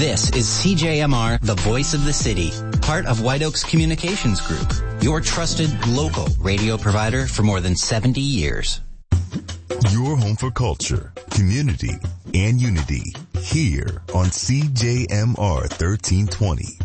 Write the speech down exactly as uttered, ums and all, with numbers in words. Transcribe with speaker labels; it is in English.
Speaker 1: This is C J M R, the voice of the city, part of White Oaks Communications Group, your trusted local radio provider for more than seventy years.
Speaker 2: Your home for culture, community, and unity here on C J M R thirteen twenty.